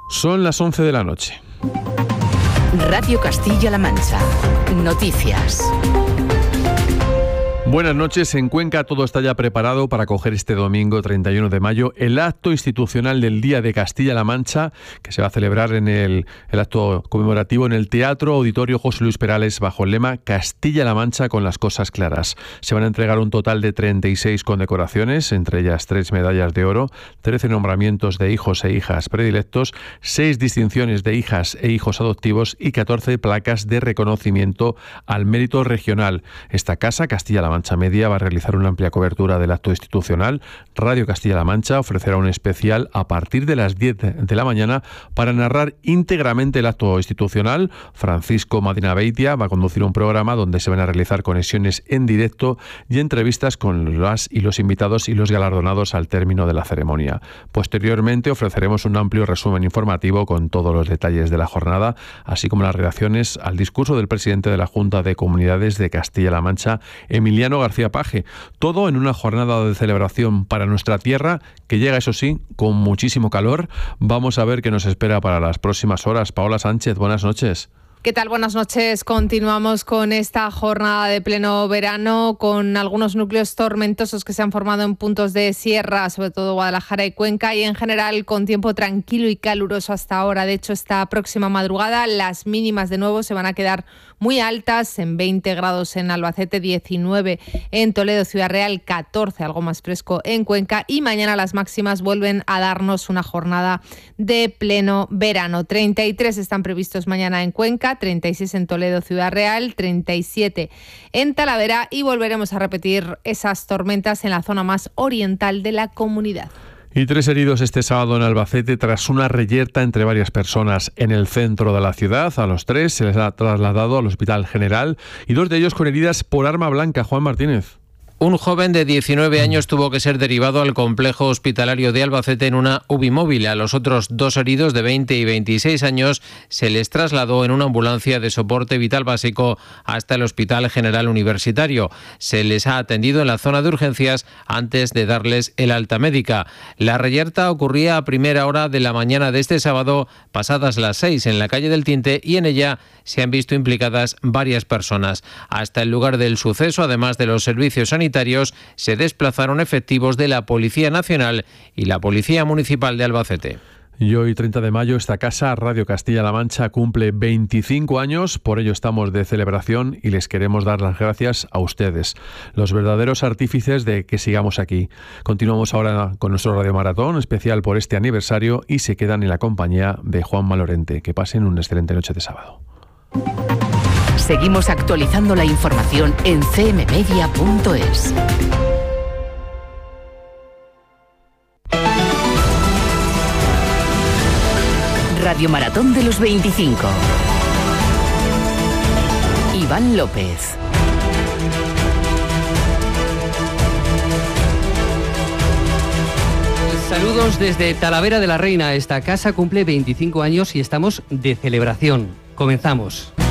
Son las 11 de la noche. Radio Castilla-La Mancha. Noticias. Buenas noches. En Cuenca todo está ya preparado para acoger este domingo 31 de mayo el acto institucional del Día de Castilla-La Mancha, que se va a celebrar en el acto conmemorativo en el Teatro Auditorio José Luis Perales bajo el lema Castilla-La Mancha con las cosas claras. Se van a entregar un total de 36 condecoraciones, entre ellas 3 medallas de oro, 13 nombramientos de hijos e hijas predilectos, 6 distinciones de hijas e hijos adoptivos y 14 placas de reconocimiento al mérito regional. Esta casa, Castilla-La Mancha Media, va a realizar una amplia cobertura del acto institucional. Radio Castilla-La Mancha ofrecerá un especial a partir de las 10 de la mañana para narrar íntegramente el acto institucional. Francisco Madinabeitia va a conducir un programa donde se van a realizar conexiones en directo y entrevistas con las y los invitados y los galardonados al término de la ceremonia. Posteriormente ofreceremos un amplio resumen informativo con todos los detalles de la jornada, así como las reacciones al discurso del presidente de la Junta de Comunidades de Castilla-La Mancha, Emiliano García Paje. Todo en una jornada de celebración para nuestra tierra que llega, eso sí, con muchísimo calor. Vamos a ver qué nos espera para las próximas horas. Paola Sánchez, buenas noches. ¿Qué tal? Buenas noches. Continuamos con esta jornada de pleno verano con algunos núcleos tormentosos que se han formado en puntos de sierra, sobre todo Guadalajara y Cuenca, y en general con tiempo tranquilo y caluroso hasta ahora. De hecho, esta próxima madrugada las mínimas de nuevo se van a quedar muy altas, en 20 grados en Albacete, 19 en Toledo, Ciudad Real, 14, algo más fresco en Cuenca, y mañana las máximas vuelven a darnos una jornada de pleno verano. 33 están previstos mañana en Cuenca, 36 en Toledo, Ciudad Real, 37 en Talavera, y volveremos a repetir esas tormentas en la zona más oriental de la comunidad. Y 3 heridos este sábado en Albacete tras una reyerta entre varias personas en el centro de la ciudad. A los 3 se les ha trasladado al Hospital General y 2 de ellos con heridas por arma blanca. Juan Martínez. Un joven de 19 años tuvo que ser derivado al complejo hospitalario de Albacete en una UBI móvil. A los otros 2 heridos de 20 y 26 años se les trasladó en una ambulancia de soporte vital básico hasta el Hospital General Universitario. Se les ha atendido en la zona de urgencias antes de darles el alta médica. La reyerta ocurría a primera hora de la mañana de este sábado, pasadas las 6, en la calle del Tinte, y en ella se han visto implicadas varias personas. Hasta el lugar del suceso, además de los servicios sanitarios, se desplazaron efectivos de la Policía Nacional y la Policía Municipal de Albacete. Y hoy, 30 de mayo, esta casa, Radio Castilla-La Mancha, cumple 25 años. Por ello estamos de celebración y les queremos dar las gracias a ustedes, los verdaderos artífices de que sigamos aquí. Continuamos ahora con nuestro Radio Maratón especial por este aniversario y se quedan en la compañía de Juanma Lorente. Que pasen una excelente noche de sábado. Seguimos actualizando la información en cmmedia.es. Radio Maratón de los 25. Iván López. Saludos desde Talavera de la Reina. Esta casa cumple 25 años y estamos de celebración. Comenzamos.